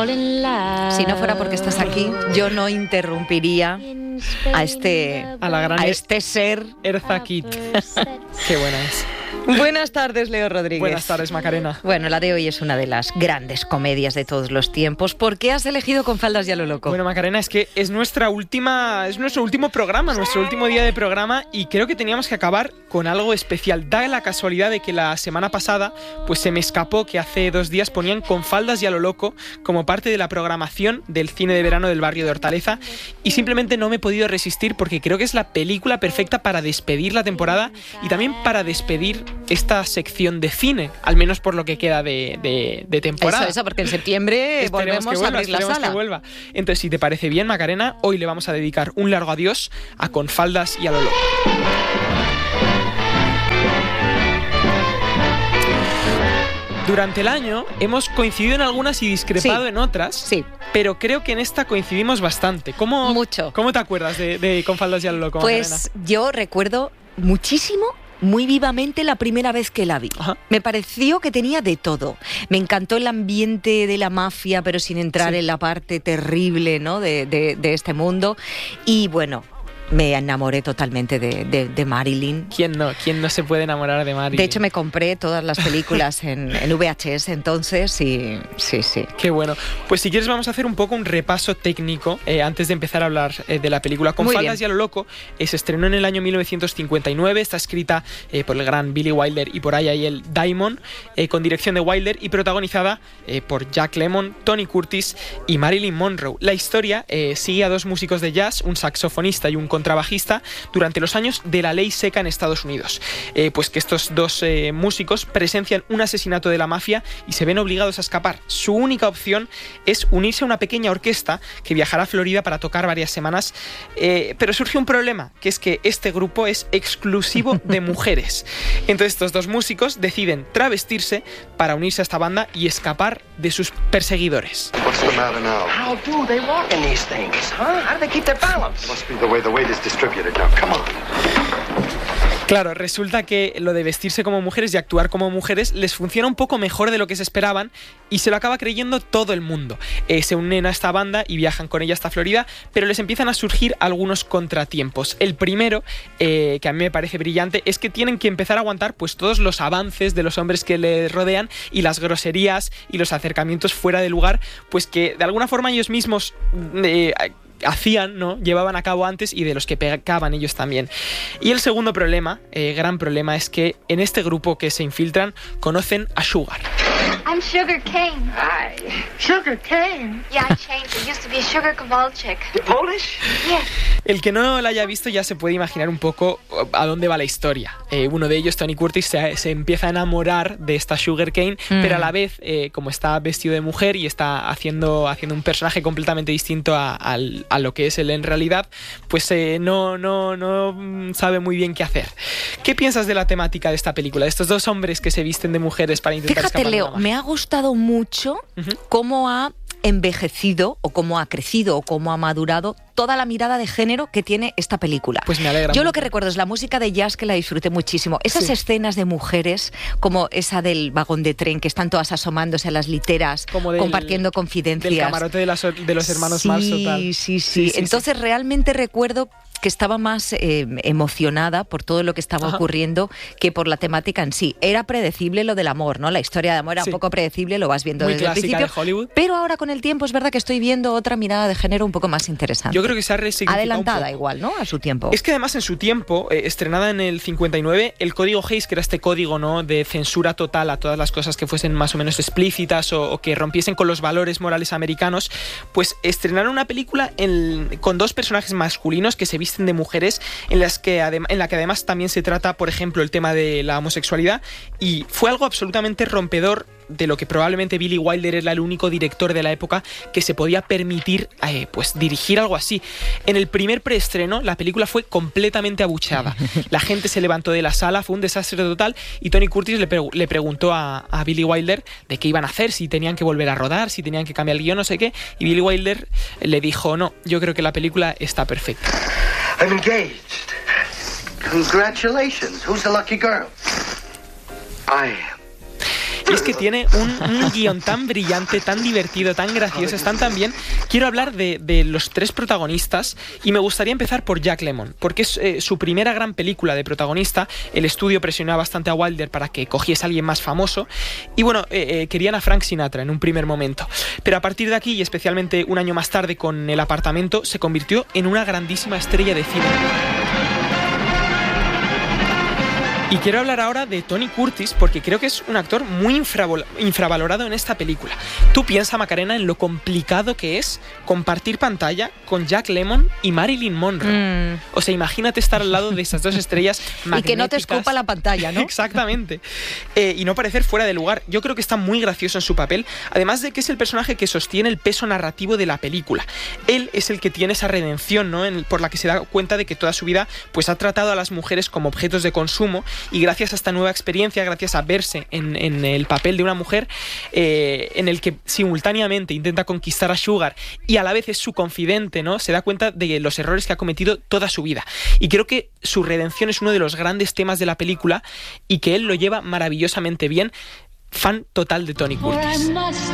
Si no fuera porque estás aquí, yo no interrumpiría a este ser. Eartha Kitt. Qué buena es. Buenas tardes, Leo Rodríguez. Buenas tardes, Macarena. Bueno, la de hoy es una de las grandes comedias de todos los tiempos. ¿Por qué has elegido Con faldas y a lo loco? Bueno, Macarena, es que es nuestro último programa, nuestro último día de programa, y creo que teníamos que acabar con algo especial. Da la casualidad de que la semana pasada pues se me escapó que hace 2 días ponían Con faldas y a lo loco como parte de la programación del cine de verano del barrio de Hortaleza, y simplemente no me he podido resistir porque creo que es la película perfecta para despedir la temporada y también para despedir esta sección de cine, al menos por lo que queda de temporada. Eso, porque en septiembre volvemos a abrir la sala. Que vuelva. Entonces, si te parece bien, Macarena, hoy le vamos a dedicar un largo adiós a Con faldas y a lo loco. Durante el año hemos coincidido en algunas y discrepado en otras, sí, pero creo que en esta coincidimos bastante. Mucho. ¿Cómo te acuerdas de Con faldas y a lo loco, Pues Macarena? yo recuerdo muchísimo, muy vivamente, la primera vez que la vi. Ajá. Me pareció que tenía de todo. Me encantó el ambiente de la mafia, pero sin entrar en la parte terrible, ¿no?, de este mundo. Y bueno, me enamoré totalmente de Marilyn. ¿Quién no se puede enamorar de Marilyn? De hecho, me compré todas las películas en VHS entonces y sí. Qué bueno. Pues si quieres vamos a hacer un poco un repaso técnico antes de empezar a hablar de la película. Con faldas y a lo loco se estrenó en el año 1959, está escrita por el gran Billy Wilder y por I.L. Diamond, con dirección de Wilder y protagonizada por Jack Lemmon, Tony Curtis y Marilyn Monroe. La historia sigue a 2 músicos de jazz, un saxofonista y un contrabajista, durante los años de la ley seca en Estados Unidos. Pues que estos 2 músicos presencian un asesinato de la mafia y se ven obligados a escapar. Su única opción es unirse a una pequeña orquesta que viajará a Florida para tocar varias semanas, pero surge un problema, que es que este grupo es exclusivo de mujeres. Entonces estos 2 músicos deciden travestirse para unirse a esta banda y escapar de sus perseguidores. What's the matter now? How do they walk in these things, huh? How do they keep their balance? Must be the way the weight is distributed now. Come on. Claro, resulta que lo de vestirse como mujeres y actuar como mujeres les funciona un poco mejor de lo que se esperaban y se lo acaba creyendo todo el mundo. Se unen a esta banda y viajan con ella hasta Florida, pero les empiezan a surgir algunos contratiempos. El primero, que a mí me parece brillante, es que tienen que empezar a aguantar pues todos los avances de los hombres que les rodean y las groserías y los acercamientos fuera de lugar, pues que de alguna forma ellos mismos hacían, ¿no?, llevaban a cabo antes y de los que pecaban ellos también. Y el segundo problema, gran problema, es que en este grupo que se infiltran conocen a Sugar. I'm Sugar Cane. Hi. Sugar cane? Yeah, I changed. It used to be Sugar Kowalczyk. You Polish? Yes. El que no la haya visto ya se puede imaginar un poco a dónde va la historia. Uno de ellos, Tony Curtis, se empieza a enamorar de esta Sugar Cane, pero a la vez, como está vestido de mujer y está haciendo un personaje completamente distinto a lo que es él en realidad, pues no sabe muy bien qué hacer. ¿Qué piensas de la temática de esta película? De estos 2 hombres que se visten de mujeres para intentar escapar de la Leo, mafia. me ha gustado mucho cómo ha envejecido o cómo ha crecido o cómo ha madurado toda la mirada de género que tiene esta película. Pues me alegra Yo mucho. lo que recuerdo es la música de jazz, que la disfruté muchísimo. Esas escenas de mujeres, como esa del vagón de tren, que están todas asomándose a las literas, compartiendo confidencias. Del camarote de los hermanos Marso, tal. Sí. Entonces realmente recuerdo que estaba más emocionada por todo lo que estaba ocurriendo que por la temática en sí. Era predecible lo del amor, ¿no? La historia de amor era un poco predecible, lo vas viendo muy desde el clásica principio. de Hollywood. Pero ahora con el tiempo es verdad que estoy viendo otra mirada de género un poco más interesante. Yo creo que se ha resignificado adelantada un poco. igual, ¿no?, a su tiempo. Es que además en su tiempo, estrenada en el 59, el código Hays, que era este código, ¿no?, de censura total a todas las cosas que fuesen más o menos explícitas o que rompiesen con los valores morales americanos, pues estrenaron una película con 2 personajes masculinos que se visten de mujeres, en la que además también se trata, por ejemplo, el tema de la homosexualidad, y fue algo absolutamente rompedor, de lo que probablemente Billy Wilder era el único director de la época que se podía permitir pues dirigir algo así. En el primer preestreno la película fue completamente abucheada. La gente se levantó de la sala, fue un desastre total, y Tony Curtis le preguntó a Billy Wilder de qué iban a hacer, si tenían que volver a rodar, si tenían que cambiar el guión, no sé qué, y Billy Wilder le dijo: no, yo creo que la película está perfecta. I'm engaged. Congratulations. Who's the lucky girl? I am. Y es que tiene un guión tan brillante, tan divertido, tan gracioso, están tan bien. Quiero hablar de los tres protagonistas y me gustaría empezar por Jack Lemmon, porque es su primera gran película de protagonista. El estudio presionaba bastante a Wilder para que cogiese a alguien más famoso y bueno, querían a Frank Sinatra en un primer momento. Pero a partir de aquí, y especialmente un año más tarde con El apartamento, se convirtió en una grandísima estrella de cine. Y quiero hablar ahora de Tony Curtis porque creo que es un actor muy infravalorado en esta película. Tú piensa, Macarena, en lo complicado que es compartir pantalla con Jack Lemmon y Marilyn Monroe. O sea, imagínate estar al lado de esas dos estrellas magnéticas. Y que no te escupa la pantalla, ¿no? Exactamente. Y no parecer fuera de lugar. Yo creo que está muy gracioso en su papel, además de que es el personaje que sostiene el peso narrativo de la película. Él es el que tiene esa redención, ¿no? Por la que se da cuenta de que toda su vida pues ha tratado a las mujeres como objetos de consumo. Y gracias a esta nueva experiencia, gracias a verse en el papel de una mujer en el que simultáneamente intenta conquistar a Sugar y a la vez es su confidente, ¿no? Se da cuenta de los errores que ha cometido toda su vida. Y creo que su redención es uno de los grandes temas de la película y que él lo lleva maravillosamente bien. Fan total de Tony Curtis.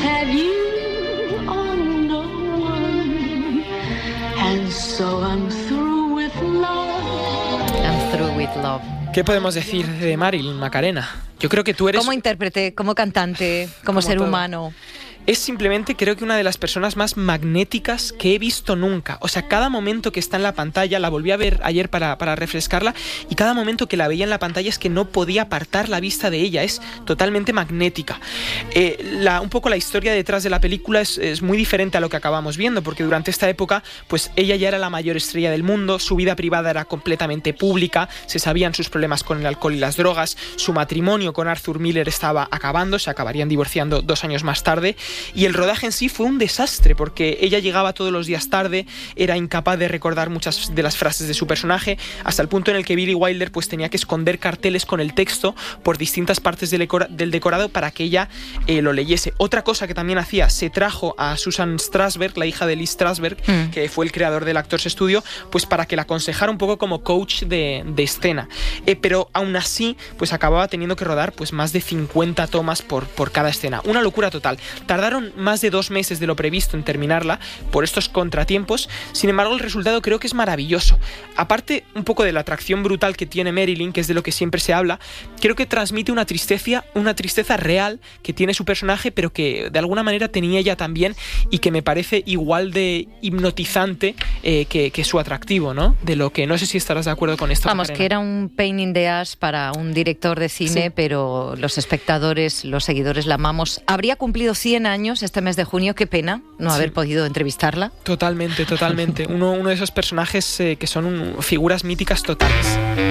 I'm through with love. ¿Qué podemos decir de Marilyn, Macarena? Yo creo que tú eres... Como intérprete, como cantante, como ser humano. Es simplemente, creo que una de las personas más magnéticas que he visto nunca. O sea, cada momento que está en la pantalla, la volví a ver ayer para refrescarla, y cada momento que la veía en la pantalla es que no podía apartar la vista de ella. Es totalmente magnética. Un poco la historia detrás de la película es muy diferente a lo que acabamos viendo, porque durante esta época, pues ella ya era la mayor estrella del mundo, su vida privada era completamente pública, se sabían sus problemas con el alcohol y las drogas, su matrimonio con Arthur Miller estaba acabando, se acabarían divorciando 2 años más tarde. Y el rodaje en sí fue un desastre porque ella llegaba todos los días tarde, era incapaz de recordar muchas de las frases de su personaje, hasta el punto en el que Billy Wilder pues tenía que esconder carteles con el texto por distintas partes del decorado para que ella lo leyese. Otra cosa que también hacía, se trajo a Susan Strasberg, la hija de Lee Strasberg, que fue el creador del Actors Studio, pues para que la aconsejara un poco como coach de escena. Pero aún así, pues acababa teniendo que rodar pues más de 50 tomas por cada escena. Una locura total. Tardaron más de 2 meses de lo previsto en terminarla por estos contratiempos. Sin embargo, el resultado creo que es maravilloso. Aparte un poco de la atracción brutal que tiene Marilyn, que es de lo que siempre se habla, creo que transmite una tristeza real que tiene su personaje, pero que de alguna manera tenía ella también, y que me parece igual de hipnotizante que su atractivo, ¿no? De lo que no sé si estarás de acuerdo con esto. Vamos, Macarena. que era un pain in the ass para un director de cine, sí. Pero los espectadores, los seguidores la amamos. Habría cumplido 100 años este mes de junio, qué pena no haber podido entrevistarla. Totalmente. Uno de esos personajes que son figuras míticas totales.